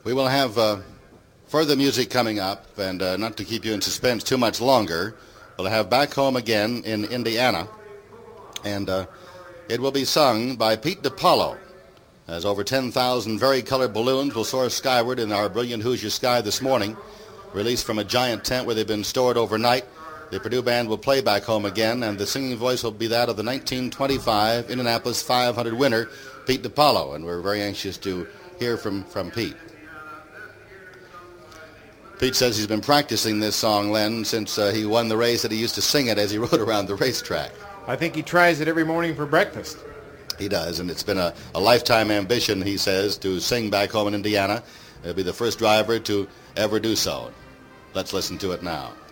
We will have further music coming up, and not to keep you in suspense too much longer, we'll have Back Home Again in Indiana, and it will be sung by Pete DiPaolo, as over 10,000 varicolored balloons will soar skyward in our brilliant Hoosier sky this morning, released from a giant tent where they've been stored overnight. The Purdue Band will play Back Home Again, and the singing voice will be that of the 1925 Indianapolis 500 winner, Pete DiPaolo, and we're very anxious to hear from Pete. Pete says he's been practicing this song, Len, since he won the race, that he used to sing it as he rode around the racetrack. I think he tries it every morning for breakfast. He does, and it's been a lifetime ambition, he says, to sing Back Home in Indiana. He'll be the first driver to ever do so. Let's listen to it now.